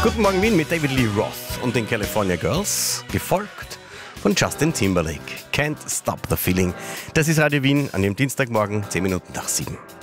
Guten Morgen Wien mit David Lee Roth und den California Girls, gefolgt von Justin Timberlake. Can't Stop the Feeling. Das ist Radio Wien an dem Dienstagmorgen, 10 Minuten nach 7.